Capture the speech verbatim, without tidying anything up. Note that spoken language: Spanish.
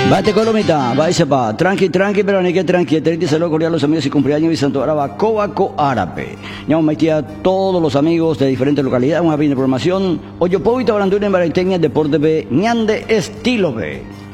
Bate Colomita, va y sepa, tranqui, tranqui, pero ni que tranqui, te saludo cordial a los amigos y cumpleaños y Santo Araba, Coaco Árape. Llamo a todos los amigos de diferentes localidades, una bien de programación, Oyopovita, Baranduna, en Baraiteña, Deporte B, Ñande, Estilo B.